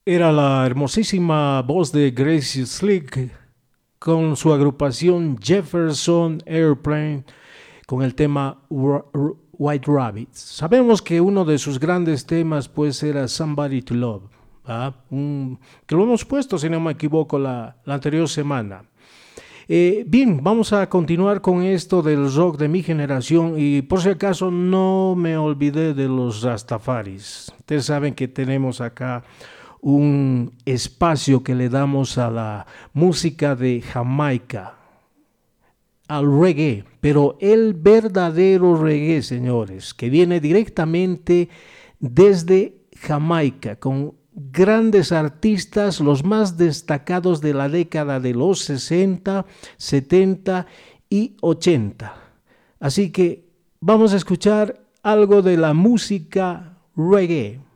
Era la hermosísima voz de Gracie Slick con su agrupación Jefferson Airplane con el tema White Rabbit. Sabemos que uno de sus grandes temas pues era Somebody to Love, que lo hemos puesto, si no me equivoco, la anterior semana. Bien, vamos a continuar con esto del rock de mi generación y por si acaso no me olvidé de los Rastafaris. Ustedes saben que tenemos acá un espacio que le damos a la música de Jamaica, al reggae, pero el verdadero reggae, señores, que viene directamente desde Jamaica, con grandes artistas, los más destacados de la década de los 60, 70 y 80. Así que vamos a escuchar algo de la música reggae.